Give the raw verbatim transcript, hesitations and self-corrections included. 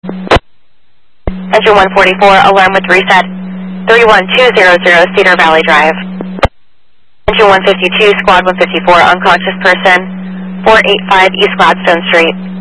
Engine one forty-four, alarm with reset. three one two zero zero Cedar Valley Drive. Engine one fifty-two, Squad one fifty-four, unconscious person. four eighty-five East Gladstone Street.